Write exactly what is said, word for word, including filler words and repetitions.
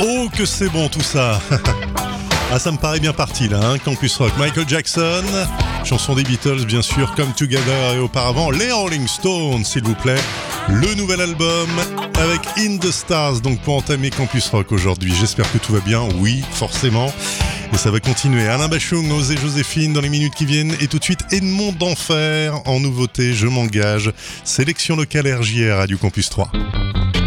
Oh que c'est bon tout ça. Ah, ça me paraît bien parti là, hein, Campus Rock. Michael Jackson, chanson des Beatles bien sûr, Come Together, et auparavant les Rolling Stones s'il vous plaît. Le nouvel album avec In the Stars, donc pour entamer Campus Rock aujourd'hui. J'espère que tout va bien, oui, forcément. Et ça va continuer. Alain Bachung, Osée Joséphine dans les minutes qui viennent. Et tout de suite, Edmond d'Enfer en nouveauté, je m'engage. Sélection locale R J R, Radio Campus trois.